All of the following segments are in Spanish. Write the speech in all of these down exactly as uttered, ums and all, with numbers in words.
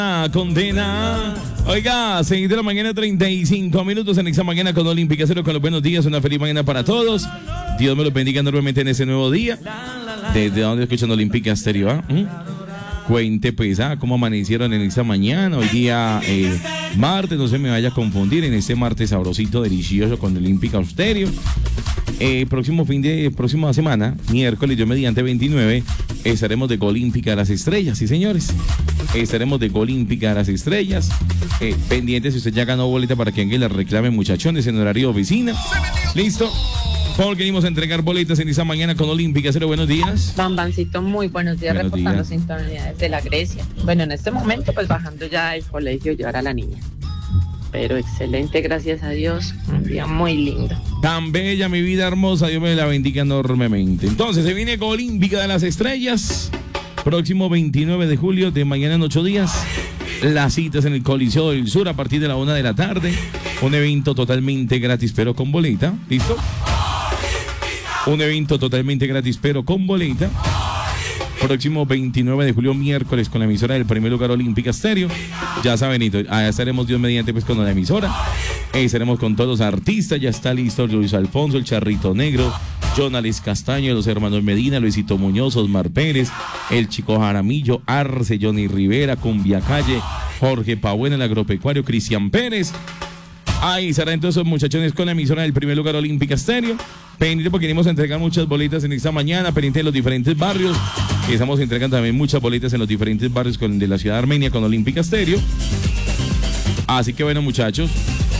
Condena. Oiga, seis de la mañana, treinta y cinco minutos en esta mañana con Olímpica Cero, con los buenos días. Una feliz mañana para todos. Dios me los bendiga enormemente en ese nuevo día. ¿Desde dónde escuchan Olímpica Stereo? ¿Ah? ¿Mm? Cuente pues, ah, cómo amanecieron en esta mañana. Hoy día eh, martes, no se me vaya a confundir, en este martes sabrosito, delicioso con Olímpica Stereo. Eh, próximo fin de próxima semana, miércoles, yo mediante veintinueve, estaremos de Olímpica a las Estrellas, sí señores. Estaremos de Olímpica a las Estrellas. Eh, pendientes si usted ya ganó boleta para que alguien la reclame, muchachones, en horario de oficina. ¿Listo? Porque venimos a entregar boletas en esta mañana con Olímpica Cero. Buenos días. Bambancito, muy buenos días, Buenos reportando días. sintonía desde la Grecia. Bueno, en este momento, pues bajando ya del colegio, llevar a la niña. Pero excelente, gracias a Dios. Un día muy lindo. Tan bella, mi vida hermosa, Dios me la bendiga enormemente. Entonces, se viene Olímpica de las Estrellas. Próximo veintinueve de julio, de mañana en ocho días. Las citas en el Coliseo del Sur a partir de la una de la tarde. Un evento totalmente gratis, pero con boleta. ¿Listo? Un evento totalmente gratis, pero con boleta. Próximo veintinueve de julio, miércoles, con la emisora del primer lugar Olímpica Stereo. Ya saben, allá estaremos Dios mediante pues con la emisora. Eh, estaremos con todos los artistas. Ya está listo Luis Alfonso, el Charrito Negro, Jonales Castaño, los hermanos Medina, Luisito Muñoz, Osmar Pérez, el Chico Jaramillo, Arce, Johnny Rivera, Cumbia Calle, Jorge Pabuena, el agropecuario, Cristian Pérez. Ahí será entonces esos muchachones con la emisora del primer lugar Olímpica Stereo. Pendiente porque queremos entregar muchas boletas en esta mañana, pendiente de los diferentes barrios. Y estamos entregando también muchas boletas en los diferentes barrios con, de la ciudad de Armenia con Olímpica Stereo. Así que bueno, muchachos,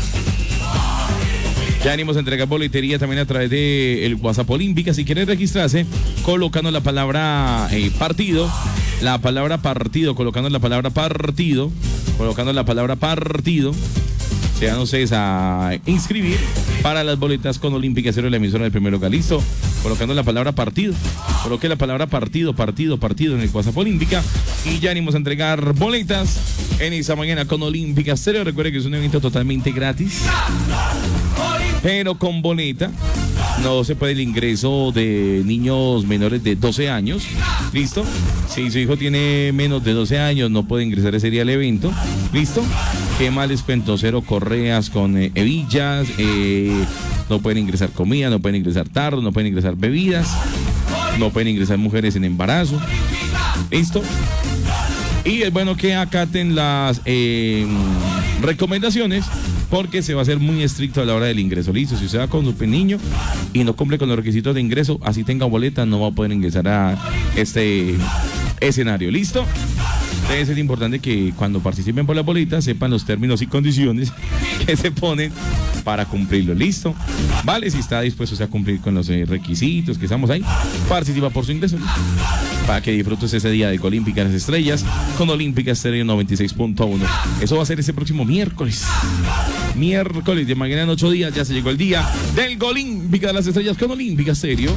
ya venimos a entregar boletería también a través de el WhatsApp Olímpica. Si quieren registrarse, colocando la palabra eh, partido, la palabra partido, colocando la palabra partido, colocando la palabra partido. Se van ustedes a inscribir para las boletas con Olímpica Cero, la emisora del primer lugar. Listo, colocando la palabra partido. Coloque la palabra partido, partido, partido en el WhatsApp Olímpica. Y ya venimos a entregar boletas en esta mañana con Olímpica Cero. Recuerde que es un evento totalmente gratis, pero con boleta. No se puede el ingreso de niños menores de doce años. ¿Listo? Si su hijo tiene menos de doce años, no puede ingresar ese día al evento. ¿Listo? ¿Qué más les cuento? Cero correas con eh, hebillas. Eh, no pueden ingresar comida, no pueden ingresar tarros, no pueden ingresar bebidas. No pueden ingresar mujeres en embarazo. ¿Listo? Y es bueno que acaten las eh, recomendaciones, porque se va a ser muy estricto a la hora del ingreso. Listo, si usted va con su niño y no cumple con los requisitos de ingreso, así tenga boleta, no va a poder ingresar a este escenario. ¿Listo? Entonces es importante que cuando participen por la boleta sepan los términos y condiciones que se ponen para cumplirlo. ¿Listo? Vale, si está dispuesto a cumplir con los eh, requisitos que estamos ahí, participa por su ingreso, ¿listo? Para que disfrutes ese día de Olímpica las Estrellas con Olímpica Stereo noventa y seis punto uno. Eso va a ser ese próximo miércoles. Miércoles de mañana en ocho días, ya se llegó el día del Olímpica de las Estrellas con Olímpica Stereo.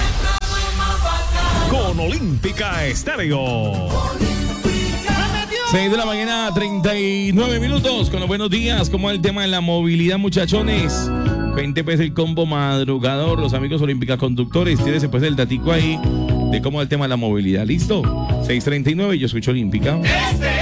Con Olímpica Stereo. seis de la mañana, treinta y nueve minutos, con los buenos días. Como el tema de la movilidad, muchachones. Cuente pues el combo madrugador, los amigos Olímpica Conductores. Tírese pues el datico ahí de cómo es el tema de la movilidad. ¿Listo? seis treinta y nueve, yo escucho Olímpica.